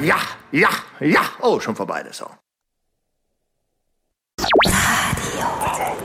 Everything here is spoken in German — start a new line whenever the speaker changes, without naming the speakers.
Ja, ja, ja. Oh, schon vorbei der Song.
Radio.